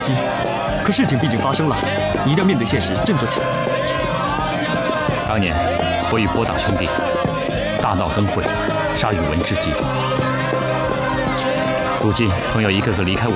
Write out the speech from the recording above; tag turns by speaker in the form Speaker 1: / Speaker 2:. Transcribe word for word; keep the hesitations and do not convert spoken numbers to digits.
Speaker 1: 心。可事情毕竟发生了，你一定要面对现实，振作起来。
Speaker 2: 当年我与波大兄弟大闹灯会，杀宇文至极。如今朋友一个个离开我